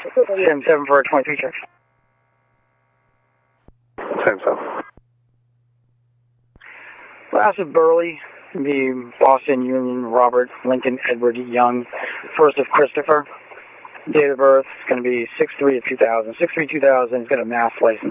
Sim 7 for 23 check. Same stuff. Last is Burley, the Boston Union Robert Lincoln Edward Young, first of Christopher. Date of birth is going to be 6/3 of 2000. 6/3/2000, he's got a mass license.